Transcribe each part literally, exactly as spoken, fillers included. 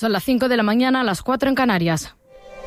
Son las cinco de la mañana, las cuatro en Canarias.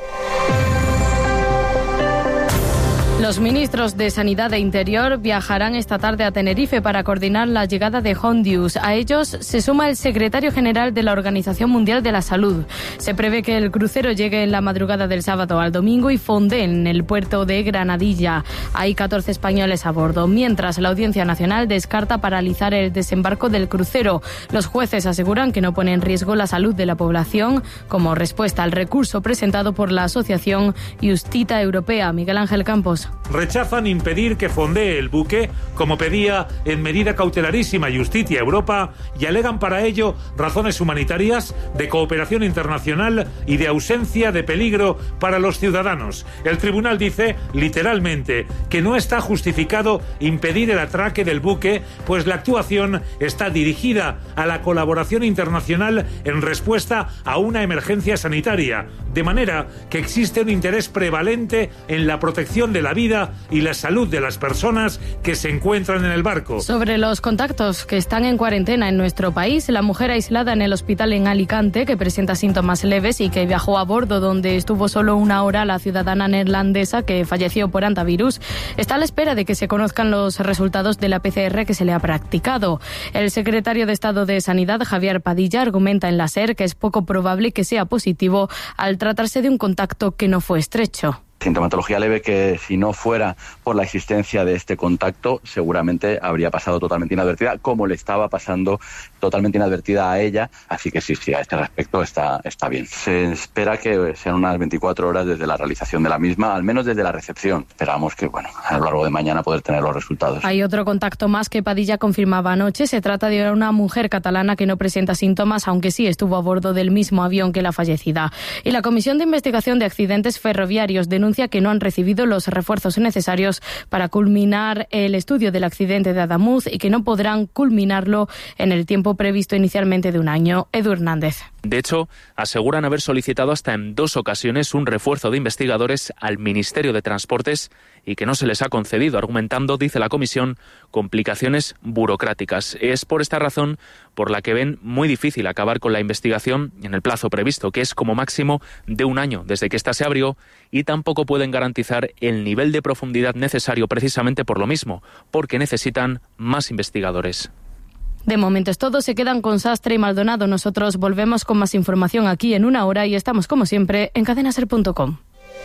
Los ministros de Sanidad e Interior viajarán esta tarde a Tenerife para coordinar la llegada de Hondius. A ellos se suma el secretario general de la Organización Mundial de la Salud. Se prevé que el crucero llegue en la madrugada del sábado al domingo y fonde en el puerto de Granadilla. Hay catorce españoles a bordo, mientras la Audiencia Nacional descarta paralizar el desembarco del crucero. Los jueces aseguran que no pone en riesgo la salud de la población como respuesta al recurso presentado por la Asociación Justita Europea. Miguel Ángel Campos. Rechazan impedir que fondee el buque, como pedía en medida cautelarísima Justitia Europa, y alegan para ello razones humanitarias, de cooperación internacional y de ausencia de peligro para los ciudadanos. El tribunal dice, literalmente, que no está justificado impedir el atraque del buque, pues la actuación está dirigida a la colaboración internacional en respuesta a una emergencia sanitaria, de manera que existe un interés prevalente en la protección de la vida y la salud de las personas que se encuentran en el barco. Sobre los contactos que están en cuarentena en nuestro país, la mujer aislada en el hospital en Alicante, que presenta síntomas leves y que viajó a bordo donde estuvo solo una hora, la ciudadana neerlandesa que falleció por antivirus, está a la espera de que se conozcan los resultados de la P C R que se le ha practicado. El secretario de Estado de Sanidad, Javier Padilla, argumenta en la SER que es poco probable que sea positivo al tratarse de un contacto que no fue estrecho. Sintomatología leve que, si no fuera por la existencia de este contacto, seguramente habría pasado totalmente inadvertida, como le estaba pasando totalmente inadvertida a ella. Así que sí, sí, a este respecto está, está bien. Se espera que sean unas veinticuatro horas desde la realización de la misma, al menos desde la recepción. Esperamos que, bueno, a lo largo de mañana poder tener los resultados. Hay otro contacto más que Padilla confirmaba anoche. Se trata de una mujer catalana que no presenta síntomas, aunque sí estuvo a bordo del mismo avión que la fallecida. Y la Comisión de Investigación de Accidentes Ferroviarios denuncia que no han recibido los refuerzos necesarios para culminar el estudio del accidente de Adamuz y que no podrán culminarlo en el tiempo previsto inicialmente de un año. Edu Hernández. De hecho, aseguran haber solicitado hasta en dos ocasiones un refuerzo de investigadores al Ministerio de Transportes y que no se les ha concedido, argumentando, dice la comisión, complicaciones burocráticas. Es por esta razón por la que ven muy difícil acabar con la investigación en el plazo previsto, que es como máximo de un año desde que ésta se abrió, y tampoco pueden garantizar el nivel de profundidad necesario precisamente por lo mismo, porque necesitan más investigadores. De momento es todo, se quedan con Sastre y Maldonado. Nosotros volvemos con más información aquí en una hora y estamos como siempre en cadena ser punto com.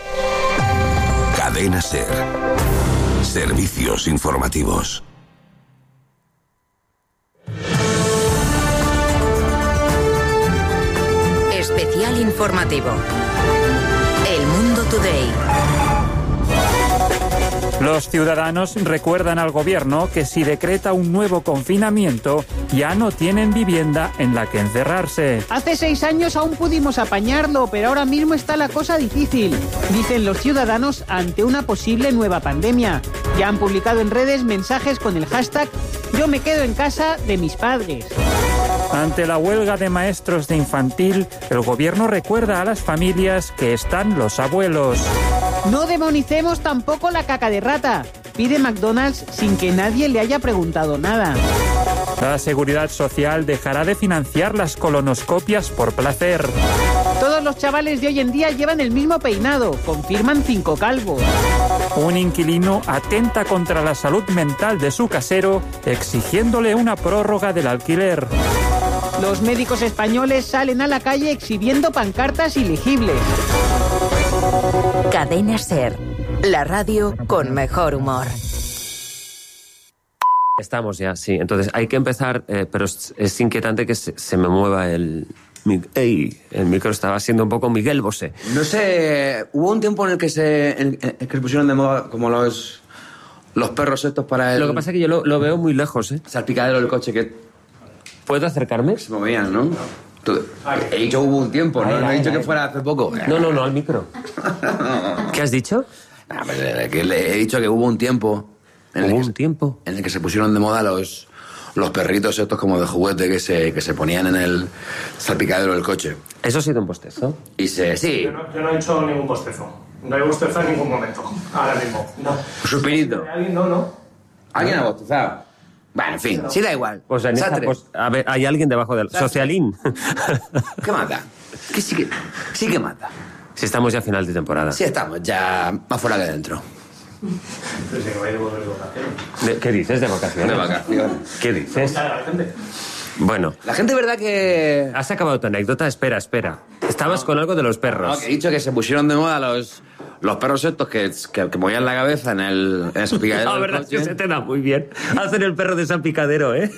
Cadena Ser. Servicios informativos. Especial informativo. El Mundo Today. Los ciudadanos recuerdan al gobierno que si decreta un nuevo confinamiento, ya no tienen vivienda en la que encerrarse. Hace seis años aún pudimos apañarlo, pero ahora mismo está la cosa difícil, dicen los ciudadanos ante una posible nueva pandemia. Ya han publicado en redes mensajes con el hashtag Yo me quedo en casa de mis padres. Ante la huelga de maestros de infantil, el gobierno recuerda a las familias que están los abuelos. No demonicemos tampoco la caca de rata, pide McDonald's sin que nadie le haya preguntado nada. La Seguridad Social dejará de financiar las colonoscopias por placer. Todos los chavales de hoy en día llevan el mismo peinado, confirman cinco calvos. Un inquilino atenta contra la salud mental de su casero, exigiéndole una prórroga del alquiler. Los médicos españoles salen a la calle exhibiendo pancartas ilegibles. Cadena Ser, la radio con mejor humor. Estamos ya, sí. Entonces hay que empezar, eh, pero es, es inquietante que se, se me mueva el... ¡Ey! El micro estaba siendo un poco Miguel Bosé. No sé, hubo un tiempo en el que se, en, en que se pusieron de moda como los, los perros estos para el... Lo que pasa es que yo lo, lo veo muy lejos, ¿eh? Salpicadero del coche que... ¿Puedo acercarme? Se movían, ¿no? Tú, he dicho hubo un tiempo, ¿no? No he dicho que fuera hace poco. No, no, no, al micro. ¿Qué has dicho? Ah, pues, que le he dicho que hubo un tiempo... En ¿Hubo el que, un tiempo? En el que se pusieron de moda los, los perritos estos como de juguete que se, que se ponían en el salpicadero del coche. ¿Eso ha sido un postezo? Y se... Sí. Yo no, yo no he hecho ningún postezo. No he bostezado en ningún momento. Ahora mismo. No. ¿Un suspirito? No, no. ¿Alguien ha bostezado? Bueno, en fin, sí da igual. Pues en esta, Sastre. pues, a ver, hay alguien debajo del... Sastre. Socialín. ¿Qué mata? ¿Qué sí que, sí que mata? Si estamos ya a final de temporada. Sí estamos, ya más fuera que dentro. ¿De- ¿Qué dices de vacaciones? De vacaciones. ¿Qué dices? Bueno. La gente, ¿verdad que...? ¿Has acabado tu anécdota? Espera, espera. Estabas con algo de los perros. No, que he dicho que se pusieron de moda los, los perros estos que, que, que movían la cabeza en el, en el salpicadero. La del verdad es que coche. se te da muy bien. Hacen el perro de San Picadero, ¿eh?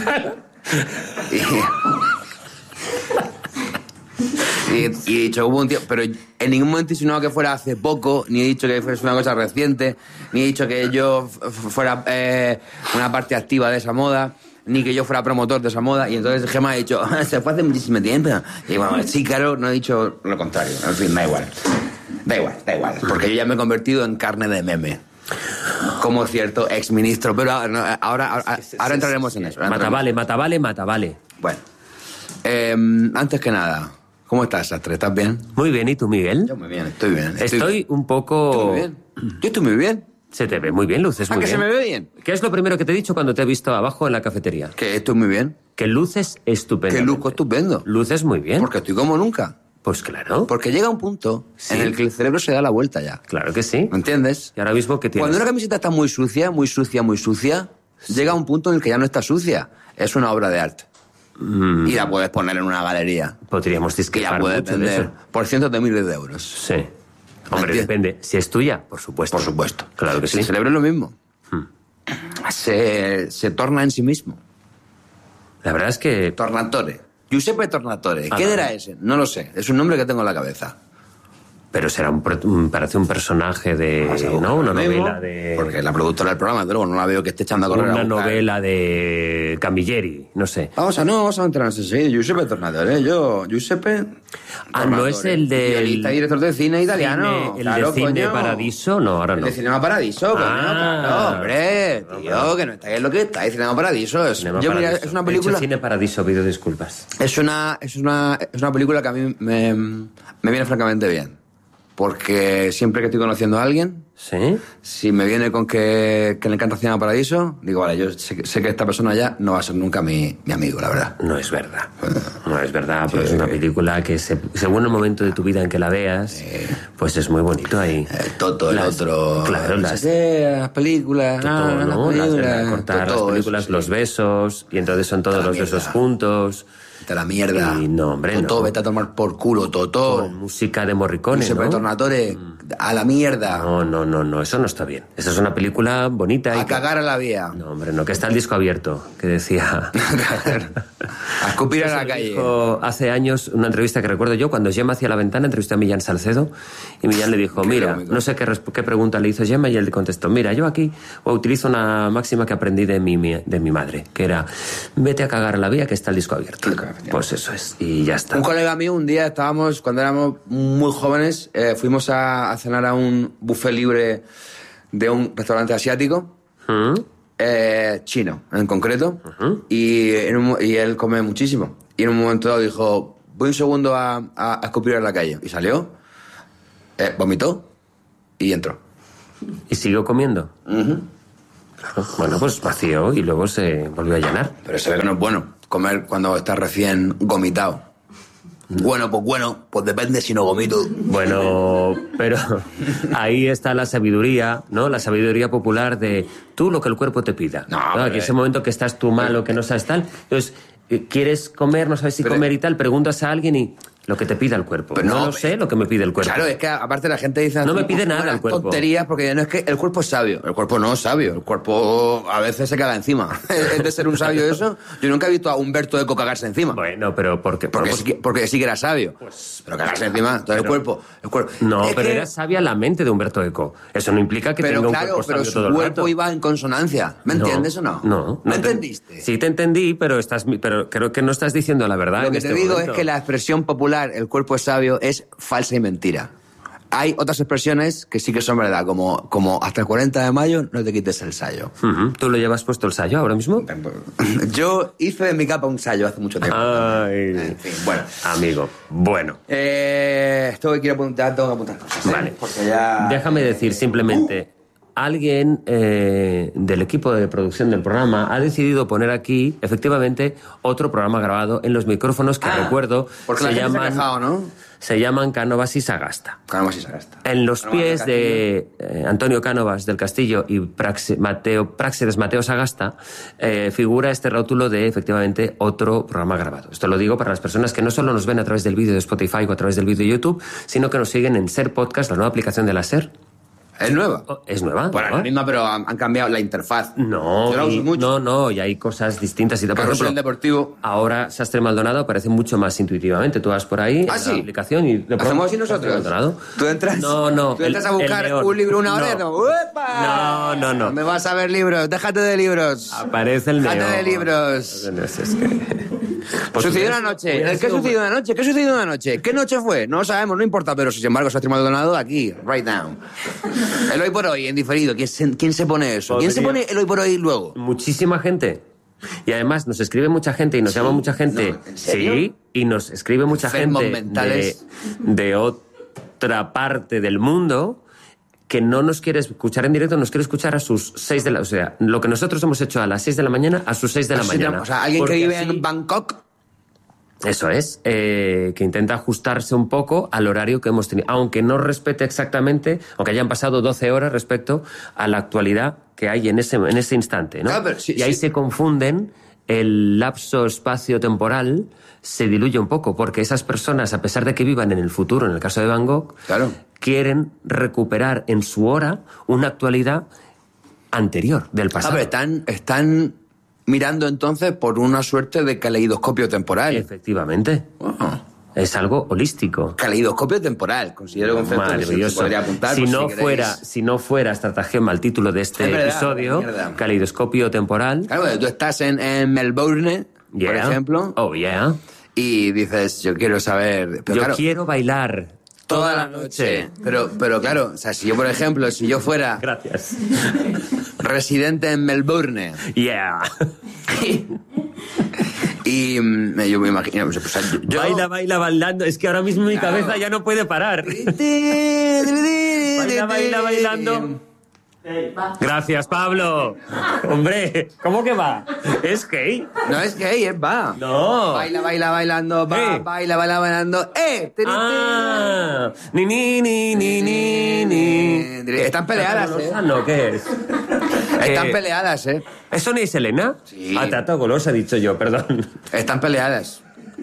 Y, y he dicho, hubo un tiempo, pero en ningún momento he insinuado que fuera hace poco, ni he dicho que fuese una cosa reciente, ni he dicho que yo f- fuera eh, una parte activa de esa moda, ni que yo fuera promotor de esa moda. Y entonces Gemma ha dicho, se fue hace muchísimo tiempo. Y bueno, sí, claro, no he dicho lo contrario. En fin, da igual. Da igual, da igual. Porque yo ya me he convertido en carne de meme. Como cierto exministro. Pero ahora, ahora, ahora, ahora entraremos en eso. ahora Matavale, entraremos. matavale, matavale. Bueno. Eh, antes que nada, ¿cómo estás, Sastre? ¿Estás bien? Muy bien, ¿y tú, Miguel? Yo muy bien, estoy bien. Estoy, un poco... Estoy muy bien. Yo estoy muy bien. Se te ve muy bien, luces ¿A muy que bien. se me ve bien? ¿Qué es lo primero que te he dicho cuando te he visto abajo en la cafetería? Que estoy muy bien. Que luces estupendo. Que luzco estupendo. Luces muy bien. Porque estoy como nunca. Pues claro. Porque llega un punto Sí. en el que el cerebro se da la vuelta ya. Claro que sí. ¿Me entiendes? Y ahora mismo, ¿qué tienes? Cuando una camiseta está muy sucia, muy sucia, muy sucia, llega un punto en el que ya no está sucia. Es una obra de arte. Mm, Y la puedes poner en una galería. podríamos Que discrepar ya puedes mucho de vender eso. por cientos de miles de euros. Sí. Hombre, ¿Entiendes? depende. Si es tuya, por supuesto. Por supuesto. Claro que sí. El cerebro es lo mismo. Hmm. Se, se torna en sí mismo. La verdad es que... Tornatore. Giuseppe Tornatore. Ah, ¿Quién no. era ese? No lo sé. Es un nombre que tengo en la cabeza. Pero será un, pro- un- parece un personaje de... Vamos a buscar ¿no? Una ahora mismo, novela de... Porque la productora del programa, luego no la veo que esté echando a correr a Una buscar. novela de Camilleri, no sé. Vamos a, no, vamos a enterarnos enseguida. Giuseppe Tornatore, yo, Giuseppe... Ah, ¿no es el del- Guionista y director de cine italiano. Cine- el Claro, de Cine coño. Paradiso? No, ahora El no. de Cinema Paradiso, coño, Ah. claro, hombre, tío, que no estáis en lo que estáis, Cinema Paradiso. Es, Cinema yo, mira, Paradiso. es una He película... dicho Cine Paradiso, pido disculpas. Es una, es una, es una película que a mí me, me viene francamente bien. Porque siempre que estoy conociendo a alguien, ¿Sí? si me viene con que, que le encanta Cinema Paradiso, digo, vale, yo sé, sé que esta persona ya no va a ser nunca mi, mi amigo, la verdad. No es verdad. No es verdad, pero es una película que se- según el momento de tu vida en que la veas, pues es muy bonito ahí. El Toto, el Las- otro... Claro, no las... sé qué, las películas... Toto, ah, las ¿no? Las de películas, cortar Toto, las películas, eso, sí. los besos, y entonces son todos la los besos mierda. juntos. Vete a la mierda. Y no, hombre, Toto, no. vete a tomar por culo, Toto. Con música de Morricone, Giuseppe ¿no? Tornatore, a la mierda. No, no, no, no, eso no está bien. Esa es una película bonita. y A que- cagar a la vía. No, hombre, no, que está el disco abierto, que decía... A escupir a Eso la lo calle. dijo hace años una entrevista que recuerdo yo, cuando Gemma hacía la ventana, entrevistó a Millán Salcedo, y Millán le dijo, mira, cómico. no sé qué, resp- qué pregunta le hizo Gemma, y él le contestó, mira, yo aquí utilizo una máxima que aprendí de mi, mi- de mi madre, que era, vete a cagar a la vía que está el disco abierto. Pues eso es, y ya está. Un colega mío, un día estábamos, cuando éramos muy jóvenes, eh, fuimos a, a cenar a un buffet libre de un restaurante asiático, ¿Mm? eh, chino en concreto, y, en un mo- y él come muchísimo. Y en un momento dado dijo, voy un segundo a, a, a escupir a la calle. Y salió, eh, vomitó y entró. ¿Y siguió comiendo? Ujú. Claro. Bueno, pues vació y luego se volvió a llenar. Pero se ve que no es bueno comer cuando estás recién gomitado. Bueno, pues bueno, pues depende si no vomito. Bueno, pero ahí está la sabiduría, ¿no? La sabiduría popular de tú lo que el cuerpo te pida. No, ¿no? pero- Que ese momento que estás tú mal o que no sabes tal, entonces eh, quieres comer, no sabes si Pero- comer y tal, preguntas a alguien y lo que te pida el cuerpo. Pero no, no, lo sé lo que me pide el cuerpo. Claro, es que aparte la gente dice... No me pide nada buenas el cuerpo. tonterías, porque no es que el cuerpo es sabio. El cuerpo no es sabio. El cuerpo a veces se caga encima. Es de ser un sabio eso. Yo nunca he visto a Humberto Eco cagarse encima. Bueno, pero porque... Porque, pues- sí, que- porque sí que era sabio. Pero cagarse encima. Entonces el cuerpo... El cuerpo No, es pero que- era sabia la mente de Humberto Eco. Eso no implica que Pero tenga un claro, cuerpo pero sabio su todo el cuerpo rato. iba en consonancia. ¿Me No, entiendes o no? No. ¿Me no te- entendiste? Sí te entendí, pero, estás, pero creo que no estás diciendo la verdad Lo en que este te digo momento. es que la expresión popular, el cuerpo es sabio, es falsa y mentira. Hay otras expresiones que sí que son verdad, como, como hasta el cuarenta de mayo no te quites el sayo. Ujú. ¿Tú lo llevas puesto el sayo ahora mismo? Yo hice de mi capa un sayo hace mucho tiempo. Ay, En fin, bueno. amigo. Bueno, Eh, esto que quiero apuntar, tengo que apuntar cosas. ¿eh? vale. Porque ya... Déjame decir simplemente... alguien eh, del equipo de producción del programa ha decidido poner aquí, efectivamente, otro programa grabado en los micrófonos que, ah, recuerdo, porque se la gente llaman... se ha quejado, ¿no? Se llaman Cánovas y Sagasta. Cánovas y Sagasta. En los Cánovas pies de eh, Antonio Cánovas del Castillo y Praxe, Mateo, Práxedes Mateo Sagasta eh, figura este rótulo de, efectivamente, otro programa grabado. Esto lo digo para las personas que no solo nos ven a través del vídeo de Spotify o a través del vídeo de YouTube, sino que nos siguen en Ser Podcast, la nueva aplicación de la Ser. ¿Es nueva? ¿Es nueva? Bueno, ¿no? la misma, pero han, han cambiado la interfaz. No, Yo la uso y, mucho. no, no, y hay cosas distintas. Y, por Carrusel ejemplo, deportivo. Ahora Sastre Maldonado aparece mucho más intuitivamente. Tú vas por ahí, ¿Ah, en sí? la aplicación y... de ¿Hacemos pronto, así nosotros? Sastre Maldonado. ¿Tú entras? No, no. ¿Tú entras el- a buscar el león. un libro una hora? No. Y no. ¡Uepa! No, no, no. Me vas a ver libros. Déjate de libros. Aparece el Déjate león. de libros. No sé, es que... Pues Sucedió hubiera- una noche. hubiera ¿Qué sido- sucedió una noche? ¿Qué sucedió una noche? ¿Qué noche fue? No lo sabemos, no importa, pero sin embargo, Sastre Maldonado aquí, right now. El hoy por hoy, en diferido. ¿Quién se, quién se pone eso? ¿Quién se Podría- pone el hoy por hoy luego? Muchísima gente. Y además nos escribe mucha gente y nos ¿Sí? llama mucha gente. No, ¿en serio? Sí, y nos escribe mucha Enfermos gente de, mentales. de otra parte del mundo que no nos quiere escuchar en directo, nos quiere escuchar a sus seis de la... O sea, lo que nosotros hemos hecho a las seis de la mañana, a sus seis de la Así de- mañana. O sea, alguien Porque que vive así- en Bangkok. Eso es, eh, que intenta ajustarse un poco al horario que hemos tenido, aunque no respete exactamente, aunque hayan pasado doce horas respecto a la actualidad que hay en ese, en ese instante, ¿no? Claro, pero sí, y ahí sí. se confunden, el lapso espacio-temporal se diluye un poco, porque esas personas, a pesar de que vivan en el futuro, en el caso de Van Gogh, Claro. quieren recuperar en su hora una actualidad anterior, del Ah, pasado. pero están, están mirando entonces por una suerte de caleidoscopio temporal. Efectivamente. Oh. Es algo holístico. Caleidoscopio temporal, considero concepto que se- se Maravilloso. podría apuntar. si, por no queréis. fuera, si no fuera estratagema el título de este Es verdad, episodio, mierda. caleidoscopio temporal. Claro, tú estás en, en Melbourne, por Yeah. ejemplo, Oh, yeah. y dices, yo quiero saber... Pero Yo claro, quiero bailar toda la noche. Pero, pero claro, o sea, si yo, por ejemplo, si yo fuera Gracias. residente en Melbourne Yeah. y mm, yo me imagino... Pues, o sea, yo, yo- Baila, baila, bailando. Es que ahora mismo mi Claro. cabeza ya no puede parar. Baila, baila, bailando. Gracias, Pablo. Hombre, ¿cómo que va? ¿Es gay? No es gay, es va. No. Baila, baila, bailando, va, Eh. baila, baila, bailando, ¡eh! Tiri, Ah, ni, ni, ni, ni, ni, ni. tiri. Están peleadas, ¿eh? No, ¿qué es? Están Eh, peleadas, ¿eh? ¿Eso no es Elena? Sí. Ah, Tata Golosa, he dicho yo, perdón. Están peleadas.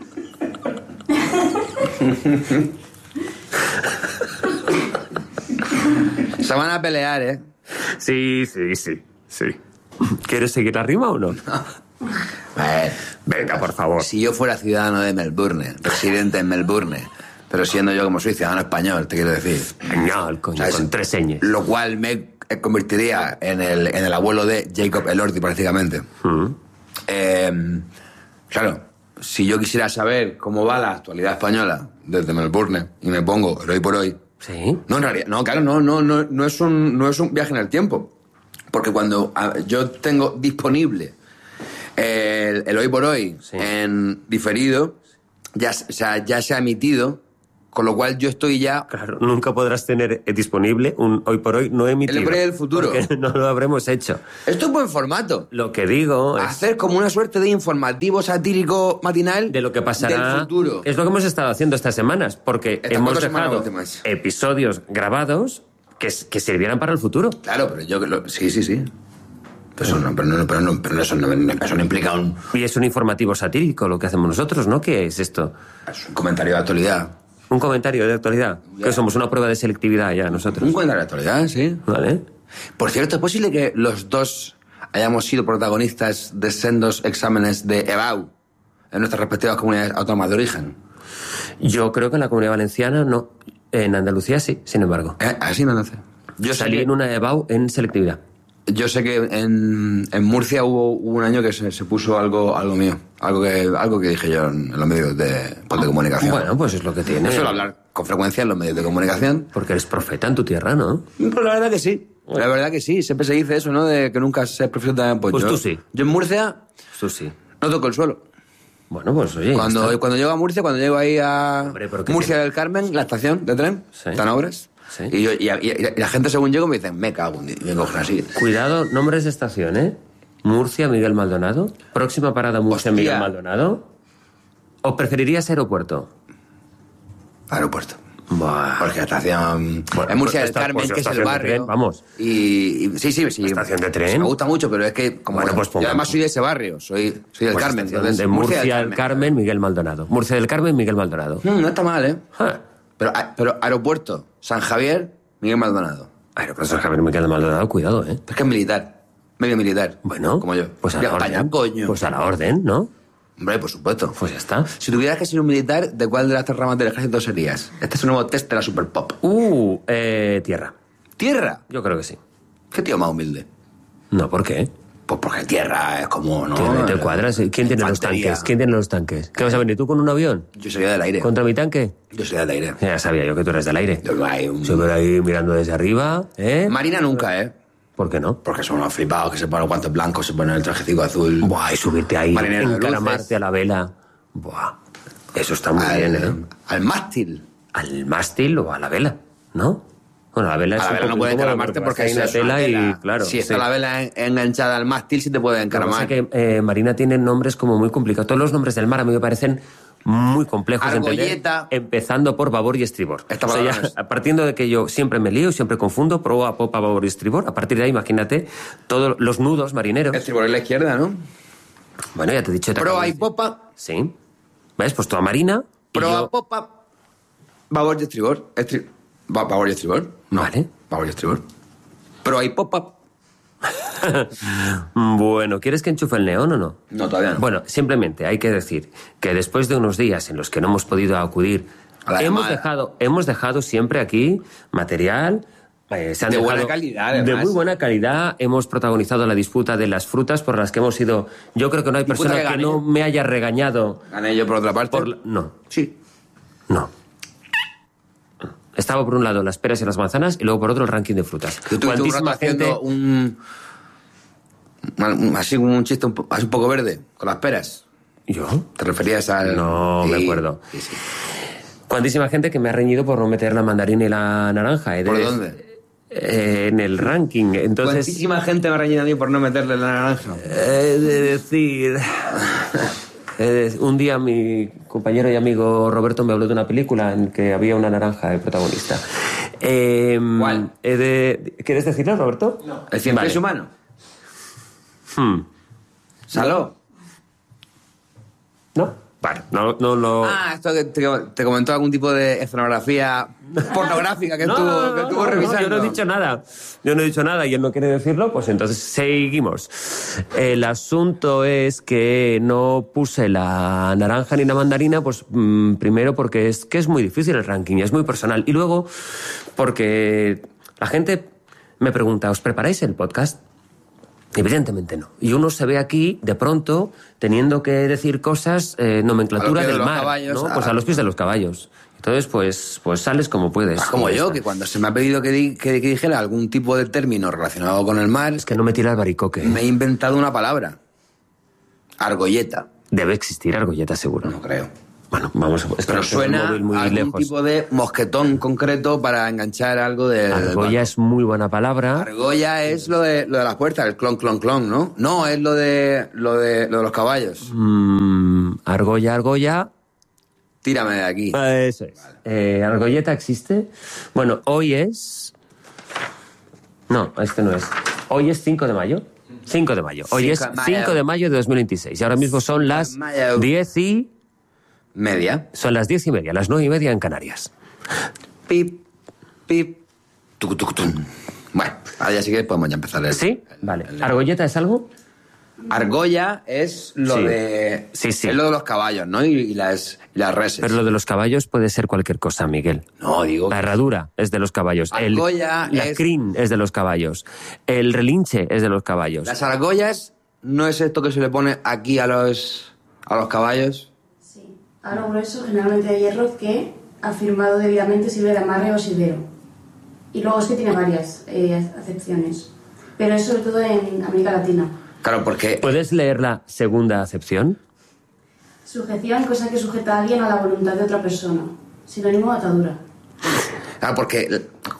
Se van a pelear, ¿eh? Sí, sí, sí, sí. ¿Quieres seguir la rima o no? A ver, Venga, por favor. si yo fuera ciudadano de Melbourne, residente en Melbourne, pero siendo yo como soy ciudadano español, te quiero decir. Genial, coño, ¿Sabes? con tres señas. Lo cual me convertiría en el, en el abuelo de Jacob Elordi, prácticamente. Mm. Eh, claro, si yo quisiera saber cómo va la actualidad española desde Melbourne y me pongo el hoy por hoy. Sí. No, en realidad, no, claro, no, no, no, no es un, no es un viaje en el tiempo. Porque cuando a, yo tengo disponible el, el hoy por hoy Sí. en diferido, ya, o sea, ya se ha emitido, con lo cual yo estoy ya... Claro, nunca podrás tener eh, disponible un hoy por hoy no emitido. El hoy por hoy del futuro. Porque no lo habremos hecho. Esto es buen formato. Lo que digo es Hacer como una suerte de informativo satírico matinal de lo que pasará. del futuro. Es lo que hemos estado haciendo estas semanas, porque Estas hemos cuatro semanas dejado últimas. episodios grabados que, s- que sirvieran para el futuro. Claro, pero yo... lo- sí, sí, sí. Pero eso no, pero no, pero no, pero eso no, eso no implica un, Y es un informativo satírico lo que hacemos nosotros, ¿no? ¿Qué es esto? es un comentario de actualidad. Un comentario de actualidad. Ya. Que somos una prueba de selectividad ya nosotros. Un comentario de actualidad, sí. ¿Vale? Por cierto, ¿es posible que los dos hayamos sido protagonistas de sendos exámenes de E B A U en nuestras respectivas comunidades autónomas de origen? Yo creo que en la Comunidad Valenciana no. En Andalucía sí, sin embargo. ¿Eh? Así no nace. Yo sé Salí que, en una E B A U en selectividad. yo sé que en, en Murcia hubo, hubo un año que se, se puso algo, algo mío. Algo que, algo que dije yo en, en los medios de, pues, de comunicación. Bueno, pues es lo que tiene. No suelo hablar con frecuencia en los medios de comunicación. Porque eres profeta en tu tierra, ¿no? Pues la verdad que sí. La verdad que sí. Siempre se dice eso, ¿no? De que nunca se profeta. Pues, Pues yo, tú sí. Yo en Murcia Tú sí. no toco el suelo. Bueno, pues oye. ya Cuando, está. cuando llego a Murcia, cuando llego ahí a Hombre, pero ¿qué Murcia tiene? del Carmen, la estación de tren, Sí. están obras. Sí. Y, yo, y, y, y la gente según llego me dicen, me cago en Dios, y me cogen así. Cuidado, nombres de estación, ¿eh? Murcia, Miguel Maldonado. Próxima parada, Murcia, Hostia. Miguel Maldonado. ¿O preferirías aeropuerto? Aeropuerto. Buah. Porque la estación... Bueno, es Murcia pues del esta- Carmen, pues que es el estación de barrio. tren, vamos. Y, y- sí, sí, sí. Estación de tren. Me gusta mucho, pero es que... Como Bueno, pues yo pongamos. además soy de ese barrio, soy, soy del Pues Carmen. estación entonces, de Murcia del Carmen, Miguel Maldonado. Murcia del Carmen, Miguel Maldonado. Mm, no está mal, ¿eh? Ah. Pero, a- pero aeropuerto, San Javier, Miguel Maldonado. Aeropuerto San Javier, Miguel Maldonado, cuidado, ¿eh? Es que es militar. Medio militar. Bueno. Como yo. Pues a De la España, orden. coño. Pues a la orden, ¿no? Hombre, por supuesto. Pues ya está. Si tuvieras que ser un militar, ¿de cuál de las tres ramas del ejército serías? Este es un nuevo test de la Super Pop. Uh, eh, tierra. ¿Tierra? Yo creo que sí. ¿Qué tío más humilde? No, ¿por qué? Pues porque tierra es como, ¿no? ¿Te, te cuadras? ¿Quién tiene los Infantería. tanques? ¿Quién tiene los tanques? ¿Qué vas a venir tú con un avión? Yo sería del aire. ¿Contra mi tanque? Yo sería del aire. Ya sabía yo que tú eres del aire. Yo hay un... Siempre ahí mirando desde arriba, ¿eh? Marina nunca, ¿eh? ¿Por qué no? Porque son unos flipados que se ponen guantes blancos, se ponen el trajecito azul. Buah, y subirte ahí, Marinero de encaramarte luces. a la vela. Buah, eso está muy al, bien, ¿eh? Al mástil. Al mástil o a la vela, ¿no? Bueno, la vela es A la un vela no poco puede incómodo encaramarte porque hay eso una es una tela y, tela. claro. Si está sí. la vela en- enganchada al mástil, sí te puede Lo que pasa encaramar. es que eh, Marina tiene nombres como muy complicados. Todos los nombres del mar a mí me parecen muy complejos de entender. Argolleta. Empezando por babor y estribor. Esta O sea, palabra ya, es- partiendo de que yo siempre me lío y siempre confundo proa, popa, babor y estribor. A partir de ahí, imagínate todos los nudos marineros. Estribor en la izquierda, ¿no? Bueno, ya te he dicho. te acabo Proa de y decir. popa. Sí. ¿Ves? Pues toda Marina. y Proa, yo- popa. Babor y estribor. Estri... ba- Babor y estribor. No. Vale. Babor y estribor. Proa y popa. Bueno, ¿quieres que enchufe el neón o no? No, todavía no. Bueno, simplemente hay que decir que después de unos días en los que no hemos podido acudir, A la hemos llamada. dejado, hemos dejado siempre aquí material. eh, se han De dejado- buena calidad, De además. muy buena calidad. Hemos protagonizado la disputa de las frutas por las que hemos ido. Yo creo que no hay Disputa persona que que gané. no me haya regañado. Gané yo por otra parte. Por la- No, Sí. no. Estaba por un lado las peras y las manzanas y luego por otro el ranking de frutas. Yo estuve un rato Cuantísima gente. haciendo un... un- Así un chiste un, po- así un poco verde, con las peras. ¿Yo? ¿Te referías al...? No me Sí, acuerdo. sí, sí. Cuantísima gente que me ha reñido por no meter la mandarina y la naranja. He de ¿Por dec- dónde? Eh, en el ranking. Entonces, Cuantísima gente me ha reñido a mí por no meterle la naranja. he de decir... he de- un día mi compañero y amigo Roberto me habló de una película en que había una naranja de protagonista. Eh, ¿Cuál? he de- ¿Quieres decirlo, Roberto? No. ¿El cien pies humano? Hmm. ¿Saló? ¿No? Vale, no, no lo... Ah, esto que te, te comentó algún tipo de escenografía pornográfica que No, estuvo, no, no, que no, estuvo no, revisando. yo no he dicho nada. Yo no he dicho nada y él no quiere decirlo, pues entonces seguimos. El asunto es que no puse la naranja ni la mandarina, pues mm, primero porque es que es muy difícil el ranking, es muy personal. Y luego porque la gente me pregunta, ¿os preparáis el podcast? Evidentemente no. Y uno se ve aquí, de pronto, teniendo que decir cosas, eh, nomenclatura A los pies de del los mar, caballos, ¿no? a- Pues a los pies de los caballos. Entonces, pues, pues sales como puedes. Ah, como Y ya yo, está. que cuando se me ha pedido que, di- que, que dijera algún tipo de término relacionado con el mar, Es que no me tira el baricoque. me he inventado una palabra. Argolleta. Debe existir argolleta, seguro. No creo. Bueno, vamos a... es que Pero no tengo el suena móvil muy a algún lejos. tipo de mosquetón concreto para enganchar algo del... Argolla es muy buena palabra. Argolla es lo de, lo de las puertas, el clon, clon, clon, ¿no? No, es lo de, lo de, lo de los caballos. Mm, argolla, argolla... Tírame de aquí. Ah, eso es. Eh, ¿Argolleta existe? Bueno, hoy es... No, este no es. Hoy es cinco de mayo. cinco de mayo. Hoy cinco es de mayo. cinco de mayo de dos mil veintiséis. Y ahora mismo son las mayo. diez y... Media. Son las diez y media, las nueve y media en Canarias. Pip, pip, tuc, tuc, tum. Bueno, ahora ya sí que podemos ya empezar. El, ¿Sí? Vale. ¿Argolleta es algo? Argolla es lo Sí. de... Sí, sí. Es lo de los caballos, ¿no? Y, y las, y las reses. Pero lo de los caballos puede ser cualquier cosa, Miguel. No, digo... La herradura es de los caballos. El- Argolla la es- crin es de los caballos. El relinche es de los caballos. Las argollas no es esto que se le pone aquí a los, a los caballos. Sí, aro grueso, generalmente de hierro, que afirmado debidamente sirve de amarre o asidero. Y luego es que tiene varias eh, acepciones, pero es sobre todo en América Latina. Claro, porque... ¿Puedes leer la segunda acepción? Sujeción, cosa que sujeta a alguien a la voluntad de otra persona. Sinónimo de atadura. Claro, porque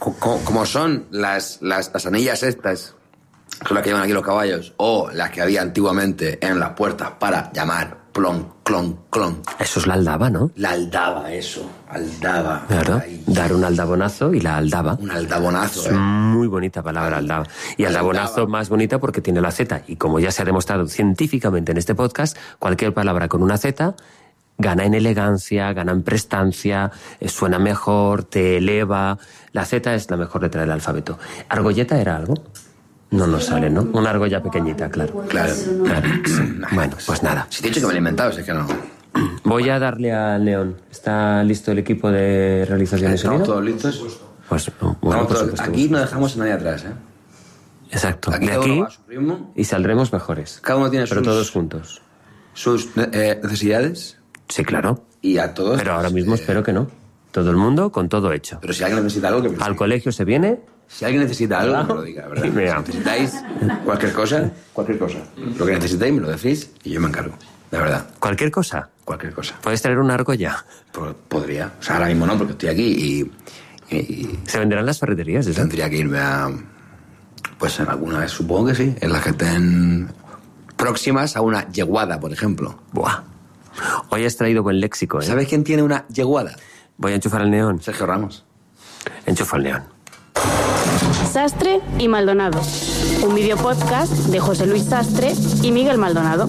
como, como son las, las, las anillas estas, que son las que llevan aquí los caballos, o las que había antiguamente en las puertas para llamar plon, clon, clon. Eso es la aldaba, ¿no? La aldaba, eso. Aldaba. Claro, ahí. Dar un aldabonazo y la aldaba. Un aldabonazo, Es ¿eh? muy bonita palabra, aldaba. Y aldabonazo Aldaba. más bonita porque tiene la Z. Y como ya se ha demostrado científicamente en este podcast, cualquier palabra con una Z gana en elegancia, gana en prestancia, eh, suena mejor, te eleva. La Z es la mejor letra del alfabeto. ¿Argolleta era algo? No nos sale, ¿no? Una argolla pequeñita, claro. Claro. Claro. Bueno, pues nada. Si te he dicho que me lo he inventado, si es que no. Voy a darle al León. ¿Está listo el equipo de realización de ¿Estamos sonido? todos listos? Pues, bueno, Estamos por todos- supuesto. Aquí no dejamos a nadie atrás, ¿eh? Exacto. Aquí De cada uno aquí va a su ritmo. y saldremos mejores. Cada uno tiene Pero sus- todos juntos. Sus eh, necesidades. Sí, claro. Y a todos. Pero ahora mismo espero que no. Todo el mundo con todo hecho. Pero si alguien necesita algo, que me Al colegio se viene. Si alguien necesita algo, ¿verdad? que me lo diga, ¿verdad? Y mira. Si necesitáis cualquier cosa, cualquier cosa. Lo que necesitéis me lo decís y yo me encargo. De verdad. Cualquier cosa. Cualquier cosa. ¿Puedes traer una argolla? Pod- Podría. O sea, ahora mismo no, porque estoy aquí y, y Se venderán las ferreterías, ¿eso? tendría que irme a... Pues en alguna vez, supongo que sí. En las que estén próximas a una yeguada, por ejemplo. Buah. Hoy has traído buen léxico, ¿eh? ¿Sabes quién tiene una yeguada? Voy a enchufar al neón. Sergio Ramos. Enchufa al neón. Sastre y Maldonado. Un videopodcast de José Luis Sastre y Miguel Maldonado.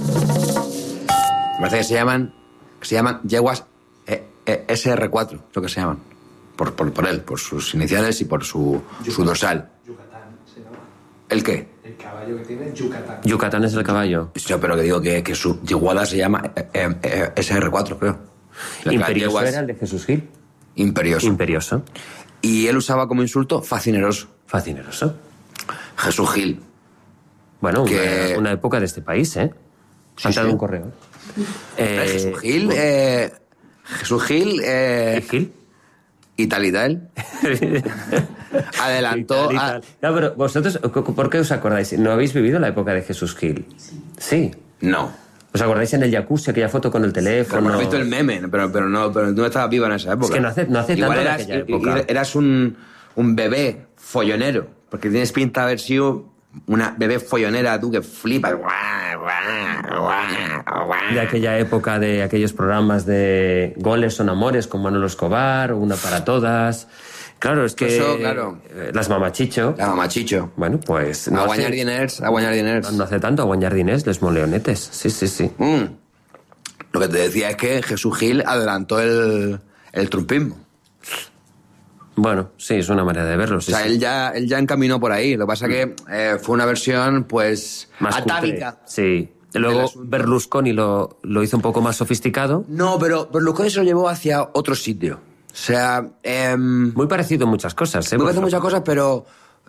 Me parece que se llaman, que se llaman yeguas eh, eh, ese erre cuatro, lo que se llaman. Por, por, por él, por sus iniciales y por su, su dorsal. Yucatán se llama. ¿El qué? El caballo que tiene Yucatán. Yucatán es el caballo. Yo, pero que digo que, que su yeguada se llama eh, eh, eh, ese erre cuatro, creo. Las Imperioso yeguas- era el de Jesús Gil. Imperioso. Imperioso. Y él usaba como insulto fascineroso. Fascineroso. Jesús Gil. Bueno, Que- una, una época de este país, ¿eh? Sí, Han dado sí. un correo. Eh, Eh, Jesús Gil, eh, Jesús Gil, eh, Gil? y tal y tal. Adelantó. Y tal, y a- tal. No, pero vosotros, ¿por qué os acordáis? ¿No habéis vivido la época de Jesús Gil? Sí. No. ¿Os acordáis en el jacuzzi, aquella foto con el Pero teléfono? hemos visto el meme, pero, pero no, pero tú no estabas viva en esa época. Es que no hace- no hace Igual tanto en eras, aquella i- época. i- eras un, un bebé follonero, porque tienes pinta de haber sido una bebé follonera, tú que flipas. Guau, guau, guau, guau. De aquella época de aquellos programas de Goles son amores con Manolo Escobar, Una para todas. Claro, es que... Eso, claro. eh, Las mamachicho. La mamachicho. Bueno, pues... A No guañar hace, diners, a guañar diners. no hace tanto, a guañar diners, les moleonetes. Sí, sí, sí. Mm. Lo que te decía es que Jesús Gil adelantó el, el trumpismo. Bueno, sí, es una manera de verlo. Sí, o sea, sí. él ya, él ya encaminó por ahí. Lo que pasa que eh, fue una versión, pues, Más cutre. atávica. Sí. Luego del asunto. Berlusconi lo, lo hizo un poco más sofisticado. No, pero Berlusconi se lo llevó hacia otro sitio. O sea, eh, Muy parecido en muchas cosas, ¿eh? me parece Por- muchas cosas, pero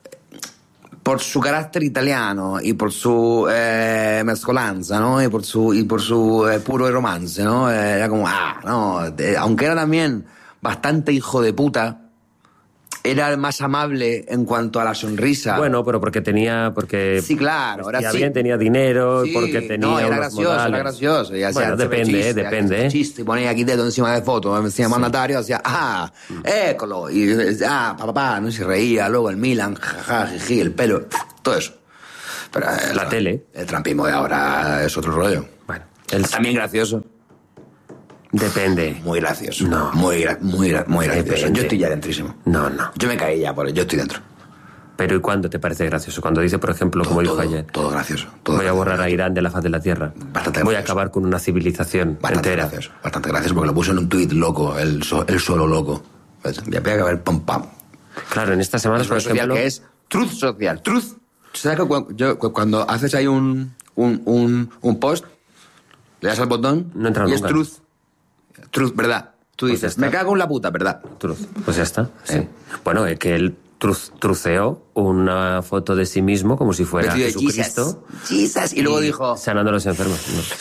por su carácter italiano y por su eh, mezcolanza, ¿no? Y por su, y por su eh, puro romance, ¿no? Eh, era como, ah, no. eh, aunque era también bastante hijo de puta, era el más amable en cuanto a la sonrisa. Bueno, pero porque tenía... Porque Sí, claro, ahora vestía sí. bien, tenía dinero, Sí, porque tenía no, era unos gracioso, modales. era gracioso. Y hacía Bueno, el depende, chiste, eh, depende, hacía eh. chiste, y ponía aquí dedo encima de foto, me decía mandatario, hacía, ah, écolo, y ah, papá, papá, no se reía, luego el Milan, jaja, jiji, el pelo, todo eso. Pero eh, La tele. El trampismo de ahora es otro rollo. Bueno, el- También gracioso. Depende. Muy gracioso. No. Muy, gra- muy, gra- muy gracioso. Depende. Yo estoy ya dentrísimo. No, no. Yo me caí ya por él, yo estoy dentro. Pero ¿y cuándo te parece gracioso? Cuando dice, por ejemplo, como dijo todo, ayer, todo gracioso. Todo voy a gracioso. borrar a Irán de la faz de la Tierra. Bastante Voy a gracioso. acabar con una civilización Bastante entera. gracioso, bastante gracioso, porque lo puso en un tuit loco, el, so- el solo loco. Pues, ya voy a acabar pam pam. Claro, en estas semanas, Es por una social ejemplo... que es truth social, truth. ¿Sabes que cu- yo, cu- cuando haces ahí un, un, un, un post, le das al botón No entra y nunca. es truth? Truth, ¿verdad? Tú Pues ya dices, está. me cago en la puta, ¿verdad? Truth. Pues ya está, sí. Eh. Bueno, es que él truz- truceó una foto de sí mismo como si fuera Vestido de Jesucristo. Jesus. Jesus. Y luego dijo, Sanando a los enfermos.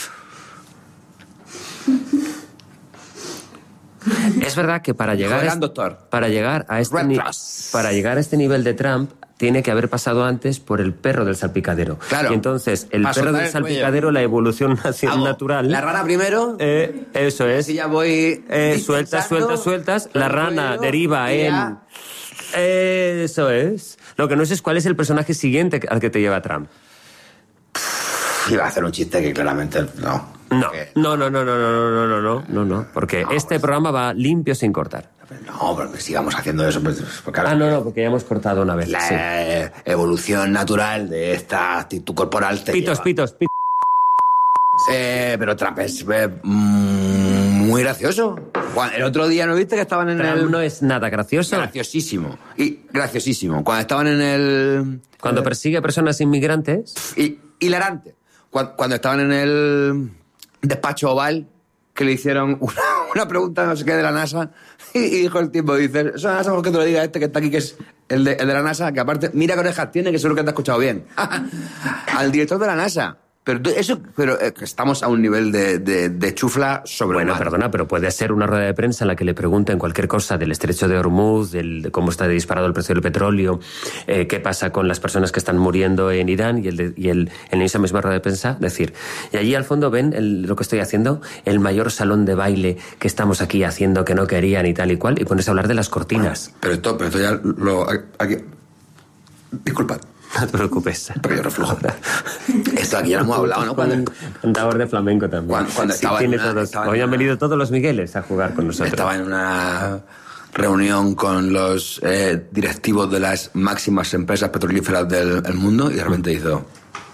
No. Es verdad que para llegar, a gran est- doctor. para llegar a este Red ni- Cross. para llegar a este nivel de Trump tiene que haber pasado antes por el perro del salpicadero. Claro. Y entonces el Para perro soltar del el cuello. salpicadero, la evolución naci- hago natural. la rana primero, Eh, eso es. así ya voy Eh, sueltas, dispensando sueltas, sueltas. La el rana cuello deriva y en ya Eso es. Lo que no sé es cuál es el personaje siguiente al que te lleva Trump. Iba a hacer un chiste que claramente no. No, no, no, no, no, no, no, no, no, no, no, porque no, este pues... programa va limpio sin cortar. No, pero que sigamos haciendo eso. Porque ah, no, no, porque ya hemos cortado una vez. La sí. evolución natural de esta actitud corporal te Pitos, lleva. pitos, pitos. Eh, pero Trump es eh, muy gracioso. El otro día, ¿no viste que estaban en Trump el...? no es nada gracioso. Graciosísimo. Y graciosísimo. Cuando estaban en el... Cuando eh, persigue a personas inmigrantes. Y, hilarante. Cuando, cuando estaban en el despacho oval, que le hicieron una, una pregunta, no sé qué, de la NASA, y, y dijo el tipo, dice, eso es algo que te lo diga este que está aquí, que es el de, el de la NASA, que aparte, mira qué orejas tiene, que seguro que te ha escuchado bien. Al director de la NASA. Pero eso, pero eh, estamos a un nivel de, de, de chufla sobre. Bueno, perdona, pero puede ser una rueda de prensa en la que le pregunten cualquier cosa del estrecho de Hormuz, del, de cómo está disparado el precio del petróleo, eh, qué pasa con las personas que están muriendo en Irán, y, el de, y el, en esa misma rueda de prensa decir, y allí al fondo ven el, lo que estoy haciendo, el mayor salón de baile que estamos aquí haciendo, que no querían y tal y cual, y pones a hablar de las cortinas. Bueno, pero esto, pero esto ya lo... Aquí... Disculpad. No te preocupes. Pero yo reflujo. Esto aquí ya lo hemos hablado, ¿no? Cuando... Cantador de flamenco también. Cuando, cuando sí, estaba tiene en una, todos. estaba Hoy en han una... venido todos los Migueles a jugar con nosotros. Estaba en una reunión con los eh, directivos de las máximas empresas petrolíferas del, del mundo y de repente hizo...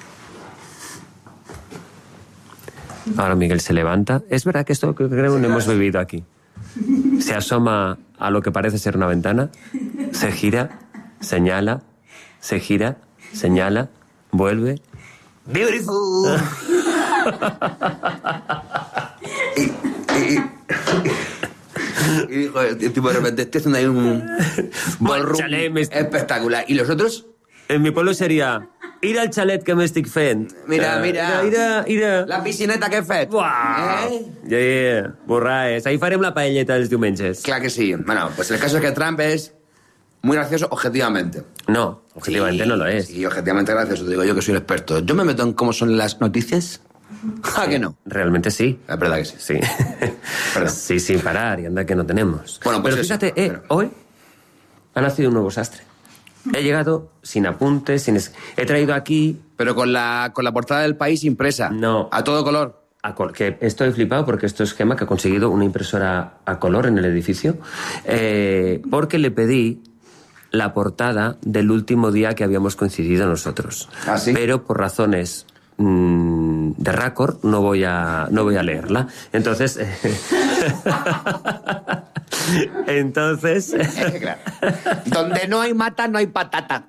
Ahora Miguel se levanta. Es verdad que esto creo que no hemos bebido aquí. Se asoma a lo que parece ser una ventana, se gira, señala, se gira, señala, vuelve. ¡Beautiful! y, y, y dijo el tipo de repente, estoy haciendo ahí un ballroom espectacular. ¿Y los otros? En mi pueblo sería... Ir al chalet que m'estic fent. Mira, mira. Mira, mira. La piscineta que he fet. Uau. Eh? Yeah, yeah. Borraes. Ahí farem la paelleta els diumenges. Clar que sí. Bueno, pues el caso es que Trump es muy gracioso objetivamente. No, objetivamente sí, no lo es. Sí, objetivamente gracioso. Te digo yo que soy el experto. Yo me meto en cómo son las noticias. ¿A sí, que no? Realmente sí. Es verdad que sí. Sí. Sí, sin parar. Y anda que no tenemos. Bueno, pues pero eso, fíjate, eh, pero... hoy ha nacido un nuevo sastre. He llegado sin apuntes, sin... Es... He traído aquí... Pero con la, con la portada del País impresa. No. A todo color. A col... que estoy flipado porque esto es Gemma, que ha conseguido una impresora a color en el edificio. Eh, porque le pedí la portada del último día que habíamos coincidido nosotros. ¿Ah, sí? Pero por razones mmm, de récord no voy a, no voy a leerla. Entonces... Eh... Entonces... Claro. Donde no hay mata, no hay patata.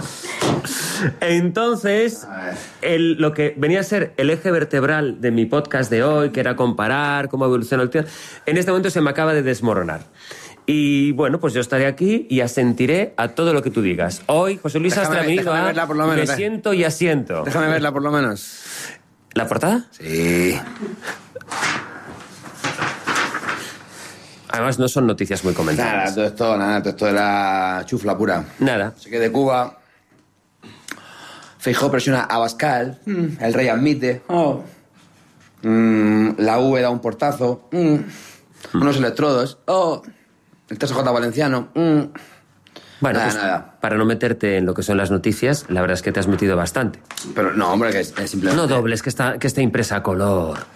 Entonces, el, lo que venía a ser el eje vertebral de mi podcast de hoy, que era comparar cómo evoluciona el tiempo, en este momento se me acaba de desmoronar. Y bueno, pues yo estaré aquí y asentiré a todo lo que tú digas. Hoy, José Luis Sastre ha venido a... Verla por lo menos, me eh. siento y asiento. Déjame verla por lo menos. ¿La portada? Sí. Además, no son noticias muy comentadas. Nada, todo esto, nada, todo esto era chufla pura. Nada. Así que de Cuba, Feijóo presiona a Abascal, mm, el rey admite, oh. mm, la U E da un portazo, mm, unos electrodos, oh. el T S J valenciano, mm. Bueno, nada, pues, nada. Para no meterte en lo que son las noticias, la verdad es que te has metido bastante. Pero no, hombre, que es, es simplemente... No dobles, que está, que está impresa a color.